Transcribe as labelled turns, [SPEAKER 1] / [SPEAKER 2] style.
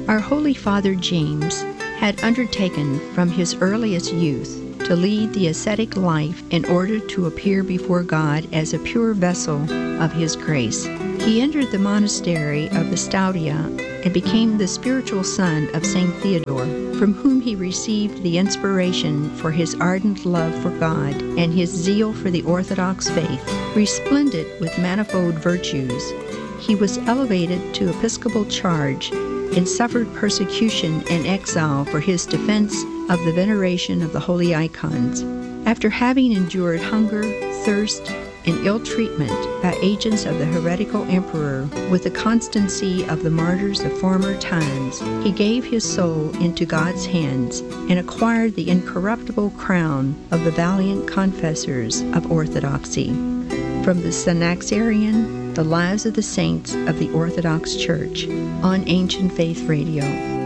[SPEAKER 1] Our Holy Father James had undertaken from his earliest youth to lead the ascetic life in order to appear before God as a pure vessel of His grace. He entered the monastery of the Staudia and became the spiritual son of St. Theodore, from whom he received the inspiration for his ardent love for God and his zeal for the Orthodox faith. Resplendent with manifold virtues, he was elevated to episcopal charge and suffered persecution and exile for his defense of the veneration of the holy icons. After having endured hunger, thirst, and ill treatment by agents of the heretical emperor with the constancy of the martyrs of former times, he gave his soul into God's hands and acquired the incorruptible crown of the valiant confessors of orthodoxy. From the Synaxarion, The Lives of the Saints of the Orthodox Church, on Ancient Faith Radio.